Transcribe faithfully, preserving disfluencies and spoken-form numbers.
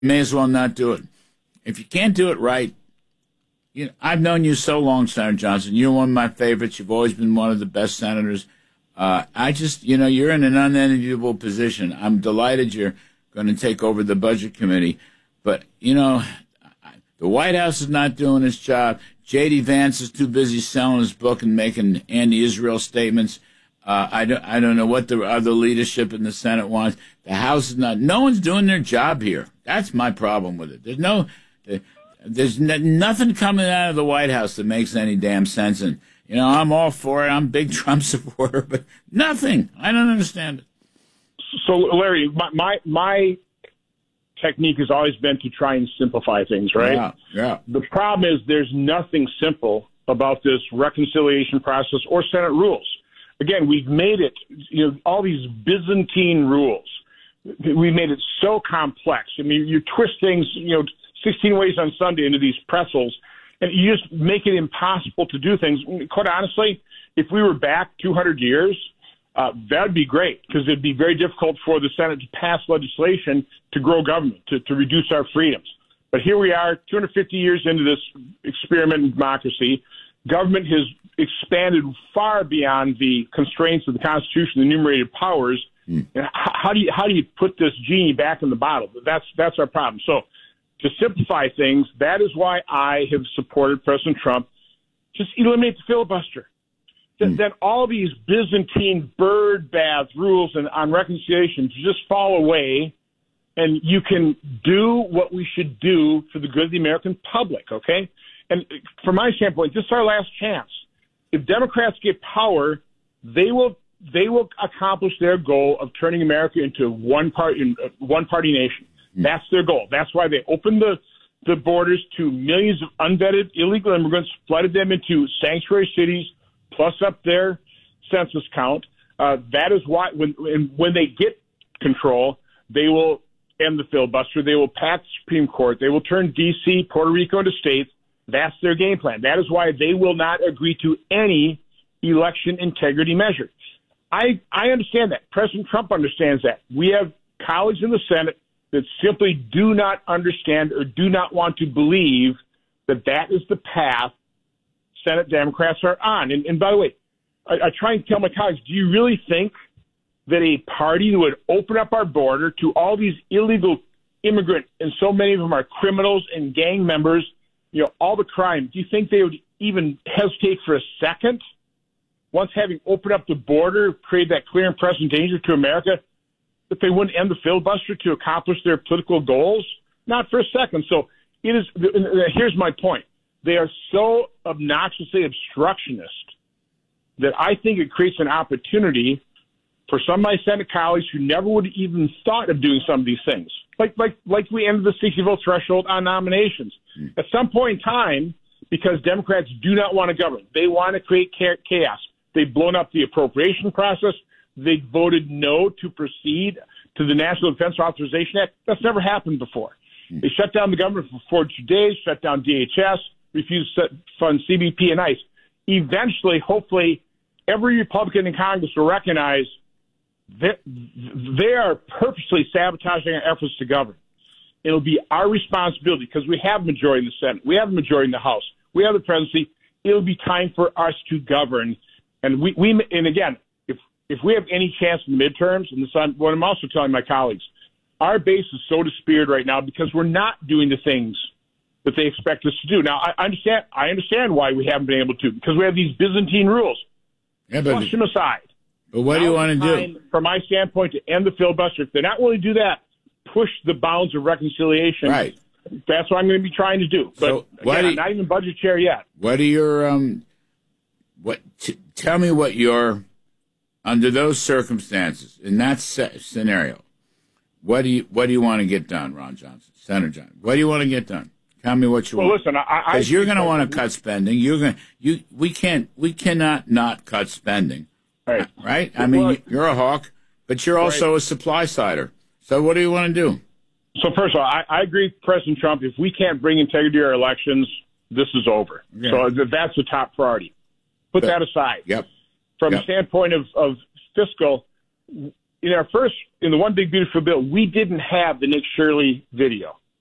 may as well not do it. If you can't do it right, you know, I've known you so long, Senator Johnson. You're one of my favorites. You've always been one of the best senators. Uh, I just, you know, you're in an unenviable position. I'm delighted you're going to take over the Budget Committee. But, you know, the White House is not doing its job. J D. Vance is too busy selling his book and making anti-Israel statements. Uh, I, don't, I don't know what the other leadership in the Senate wants. The House is not. No one's doing their job here. That's my problem with it. There's no, there's nothing coming out of the White House that makes any damn sense. And, you know, I'm all for it. I'm a big Trump supporter, but nothing. I don't understand it. So, Larry, my, my, my technique has always been to try and simplify things, right? Yeah, yeah. The problem is there's nothing simple about this reconciliation process or Senate rules. Again, we've made it, you know, all these Byzantine rules. We made it so complex. I mean, you twist things, you know, sixteen ways on Sunday into these pretzels, and you just make it impossible to do things. Quite honestly, if we were back two hundred years, uh, that would be great, because it would be very difficult for the Senate to pass legislation to grow government, to, to reduce our freedoms. But here we are, two hundred fifty years into this experiment in democracy. Government has expanded far beyond the constraints of the Constitution, the enumerated powers. Mm. And how do you how do you put this genie back in the bottle? That's that's our problem. So to simplify things, that is why I have supported President Trump. Just eliminate the filibuster. Mm. Then all these Byzantine bird bath rules and on reconciliation just fall away, and you can do what we should do for the good of the American public. Okay. And from my standpoint, this is our last chance. If Democrats get power, they will they will accomplish their goal of turning America into one party one party nation. That's their goal. That's why they opened the the borders to millions of unvetted illegal immigrants, flooded them into sanctuary cities, plus up their census count. Uh, that is why when when they get control, they will end the filibuster. They will pack the Supreme Court. They will turn D C, Puerto Rico into states. That's their game plan. That is why they will not agree to any election integrity measure. I, I understand that. President Trump understands that. We have colleagues in the Senate that simply do not understand or do not want to believe that that is the path Senate Democrats are on. And, and by the way, I, I try and tell my colleagues, do you really think that a party that would open up our border to all these illegal immigrants, and so many of them are criminals and gang members, you know, all the crime, do you think they would even hesitate for a second, once having opened up the border, created that clear and present danger to America, that they wouldn't end the filibuster to accomplish their political goals? Not for a second. So it is. Here's my point. They are so obnoxiously obstructionist that I think it creates an opportunity for some of my Senate colleagues who never would have even thought of doing some of these things. Like, like, like we ended the sixty vote threshold on nominations. Mm. At some point in time, because Democrats do not want to govern, they want to create chaos. They've blown up the appropriation process. They voted no to proceed to the National Defense Authorization Act. That's never happened before. Mm. They shut down the government for forty-two days, shut down D H S, refused to fund C B P and ICE. Eventually, hopefully, every Republican in Congress will recognize that they are purposely sabotaging our efforts to govern. It'll be our responsibility, because we have a majority in the Senate. We have a majority in the House. We have the presidency. It'll be time for us to govern. And we, we and again, if if we have any chance in the midterms, and this, what I'm also telling my colleagues, our base is so dispirited right now because we're not doing the things that they expect us to do. Now, I understand. I understand why we haven't been able to, because we have these Byzantine rules. Yeah, but Flush them aside. But what do you want to do? From my standpoint, to end the filibuster. If they're not willing to do that, push the bounds of reconciliation. Right. That's what I'm going to be trying to do. But so again, you, I'm not even budget chair yet. What are your um? What? T- tell me what your under those circumstances in that se- scenario. What do you What do you want to get done, Ron Johnson, Senator Johnson? What do you want to get done? Tell me what you well, want. Well, listen, I because you're going to want to cut spending. You're going you. We can't. We cannot not cut spending. Right. Right? I mean, well, you're a hawk, but you're also right. a supply sider. So what do you want to do? So first of all, I, I agree with President Trump. If we can't bring integrity to our elections, this is over. Yeah. So that's the top priority. Put but, that aside. Yep. From yep. a standpoint of, of fiscal, in our first, in the One Big Beautiful Bill, we didn't have the Nick Shirley video.